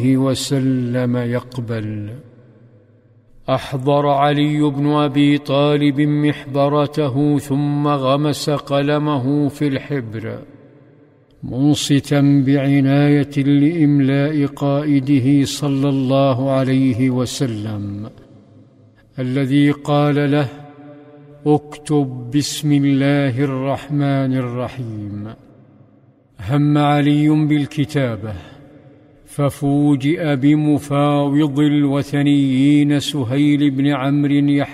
وسلم يقبل. أحضر علي بن أبي طالب محبرته ثم غمس قلمه في الحبر منصتا بعناية لإملاء قائده صلى الله عليه وسلم الذي قال له: اكتب بسم الله الرحمن الرحيم. هم علي بالكتابة ففوجئ بمفاوض الوثنيين سهيل بن عمرو